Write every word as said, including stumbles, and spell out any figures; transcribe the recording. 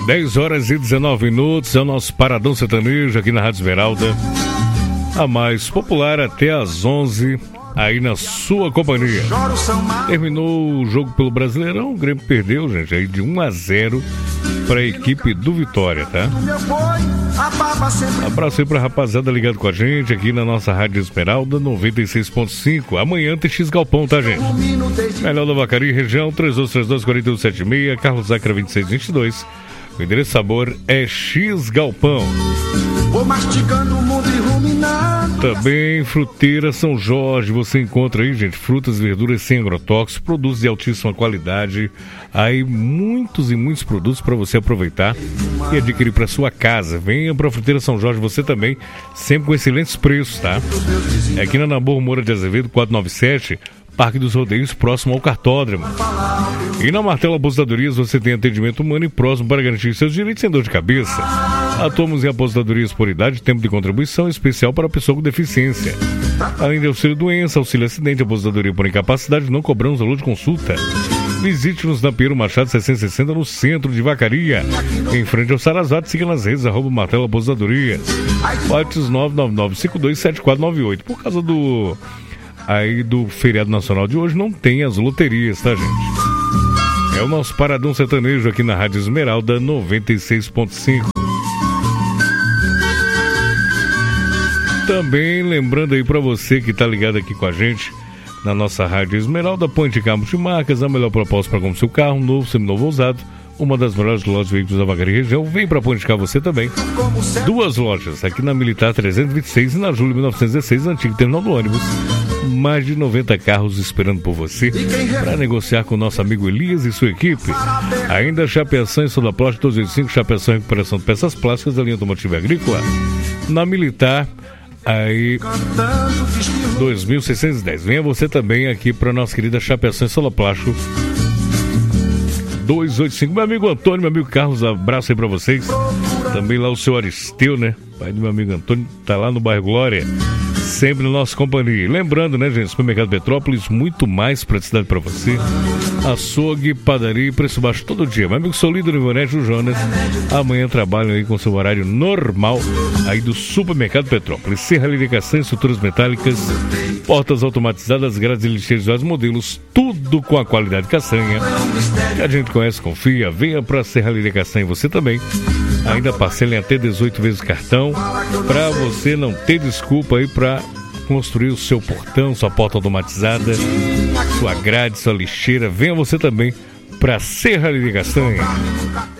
dez horas e dezenove minutos, é o nosso Paradão Sertanejo aqui na Rádio Esmeralda. A mais popular até às onze, aí na sua companhia. Terminou o jogo pelo Brasileirão, o Grêmio perdeu, gente, aí de um a zero para a equipe do Vitória, tá? Abraço aí pra rapaziada ligado com a gente aqui na nossa Rádio Esmeralda noventa e seis ponto cinco. Amanhã tem X Galpão, tá, gente? Melhor da Vacaria, região três dois três dois, quatro um sete seis, Carlos Zacra vinte e seis vinte e dois. O endereço sabor é X Galpão. Vou mastigando o mundo e ruminando. Também Fruteira São Jorge, você encontra aí, gente, frutas e verduras sem agrotóxicos, produtos de altíssima qualidade. Aí muitos e muitos produtos para você aproveitar e adquirir para sua casa. Venha para Fruteira São Jorge, você também, sempre com excelentes preços, tá? É aqui na Naborro Moura de Azevedo, quatrocentos e noventa e sete, Parque dos Rodeios, próximo ao Cartódromo. E na Martelo Aposentadorias você tem atendimento humano e próximo para garantir seus direitos sem dor de cabeça. Atuamos em aposentadorias por idade, tempo de contribuição especial para a pessoa com deficiência. Além de auxílio doença, auxílio acidente, aposentadoria por incapacidade, não cobramos valor de consulta. Visite-nos na Pinheiro Machado seiscentos e sessenta, no centro de Vacaria, em frente ao Sarasvati. Siga nas redes, arroba Martelo Aposentadorias. WhatsApp nove nove nove cinco dois sete quatro nove oito. Por causa do... aí do feriado nacional de hoje, não tem as loterias, tá, gente? É o nosso Paradão Sertanejo aqui na Rádio Esmeralda noventa e seis ponto cinco. Também lembrando aí pra você que tá ligado aqui com a gente na nossa Rádio Esmeralda, Ponte Carmo de Marcas, a melhor proposta para comprar seu carro, novo, seminovo ou usado. Uma das melhores lojas de veículos da Vacaria região. Vem pra Ponte Carmo você também. Duas lojas, aqui na Militar trezentos e vinte e seis e na Júlio mil novecentos e dezesseis, antigo terminal do ônibus. Mais de noventa carros esperando por você para negociar com o nosso amigo Elias e sua equipe. Ainda Chapeação e Soda Plástica duzentos e oitenta e cinco, Chapeação e recuperação de peças plásticas da linha automotiva e agrícola. Na Militar, aí dois mil seiscentos e dez. Venha você também aqui para nossa querida Chapeação e Soda Plástico duzentos e oitenta e cinco. Meu amigo Antônio, meu amigo Carlos, abraço aí pra vocês. Também lá o seu Aristeu, né? Pai do meu amigo Antônio, tá lá no bairro Glória, sempre na nossa companhia. Lembrando, né, gente, Supermercado Petrópolis, muito mais praticidade pra você. Açougue, padaria, preço baixo todo dia. Meu amigo Solido, Ivonete e o Jonas, amanhã trabalham aí com seu horário normal aí do Supermercado Petrópolis. Serralheria Castanha, estruturas metálicas, portas automatizadas, grades e lixeiros de vários modelos, tudo com a qualidade Castanha que a gente conhece, confia. Venha pra Serralheria Castanha você também. Ainda parcelem até dezoito vezes cartão, pra você não ter desculpa aí pra construir o seu portão, sua porta automatizada, sua grade, sua lixeira. Venha você também pra Serralheria Castanha.